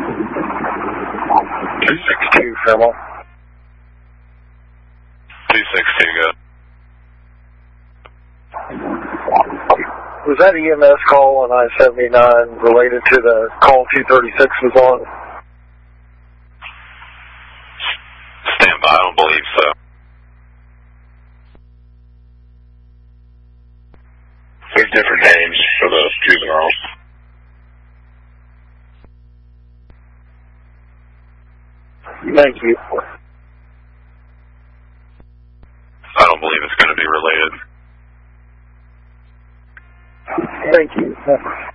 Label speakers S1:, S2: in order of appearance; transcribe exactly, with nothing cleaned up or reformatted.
S1: two six two, Fairmont.
S2: two six two, go.
S1: Was that E M S call on I seventy-nine related to the call two thirty-six was on?
S2: Stand by, I don't believe so. There's different names for the juveniles.
S1: Thank you.
S2: I don't believe it's going to be related.
S1: Thank you.